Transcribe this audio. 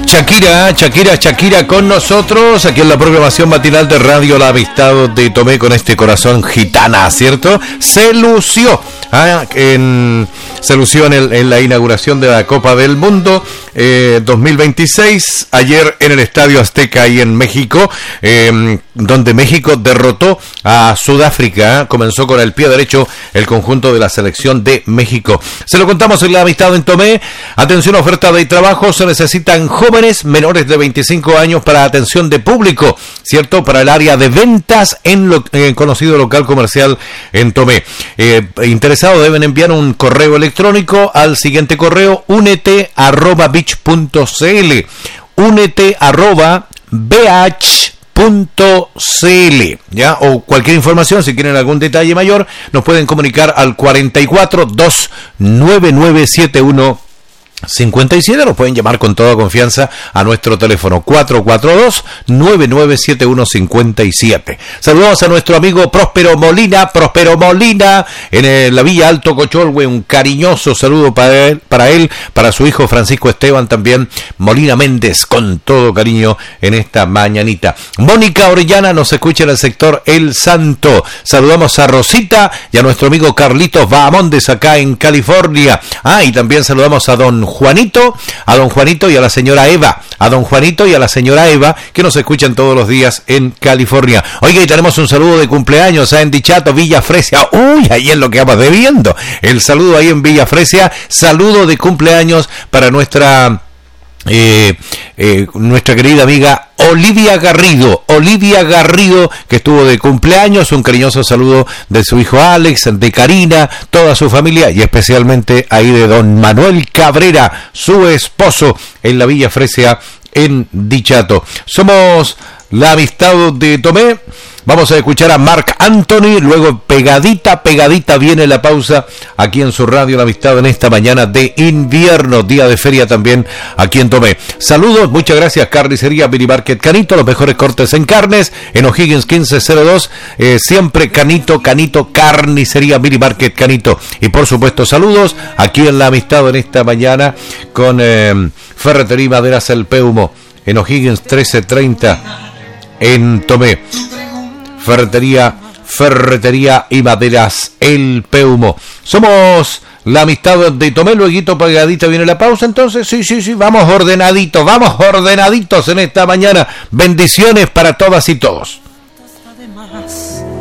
Shakira con nosotros, aquí en la programación matinal de Radio La Amistad de Tomé, con este corazón gitana, ¿cierto? Se lució en la inauguración de la Copa del Mundo 2026, ayer en el Estadio Azteca, ahí en México, donde México derrotó a Sudáfrica. Comenzó con el pie derecho el conjunto de la selección de México. Se lo contamos en La Amistad en Tomé. Atención, oferta de trabajo. Se necesitan jóvenes menores de 25 años para atención de público, ¿cierto? Para el área de ventas en conocido local comercial en Tomé. Interesados deben enviar un correo electrónico al siguiente correo: unete@beach.cl, unete@bh.cl, ¿ya? O cualquier información, si quieren algún detalle mayor, nos pueden comunicar al 44-2997157. Nos pueden llamar con toda confianza a nuestro teléfono 442-997157. Saludamos a nuestro amigo Próspero Molina en la Villa Alto Cocholhue. Un cariñoso saludo para él, para su hijo Francisco Esteban también Molina Méndez, con todo cariño en esta mañanita. Mónica Orellana nos escucha en el sector El Santo. Saludamos a Rosita y a nuestro amigo Carlitos Bahamondes acá en California. Y también saludamos a don Juanito y a la señora Eva, que nos escuchan todos los días en California. Oiga, y tenemos un saludo de cumpleaños en Dichato, Villa Fresia. Ahí es lo que vamos debiendo. El saludo ahí en Villa Fresia, saludo de cumpleaños para nuestra querida amiga Olivia Garrido, que estuvo de cumpleaños. Un cariñoso saludo de su hijo Alex, de Karina, toda su familia, y especialmente ahí de don Manuel Cabrera, su esposo, en la Villa Fresia en Dichato. Somos La Amistad de Tomé. Vamos a escuchar a Marc Anthony, luego pegadita viene la pausa aquí en su radio La Amistad en esta mañana de invierno, día de feria también aquí en Tomé. Saludos, muchas gracias. Carnicería Mini Market Canito, los mejores cortes en carnes, en O'Higgins 1502, siempre Canito, Carnicería Mini Market Canito. Y por supuesto saludos aquí en La Amistad en esta mañana con Ferretería y Maderas El Peumo, en O'Higgins 1330 en Tomé. Ferretería y Maderas El Peumo. Somos La Amistad de Tomé. Lueguito pegadita viene la pausa. Entonces, sí, vamos ordenaditos en esta mañana. Bendiciones para todas y todos.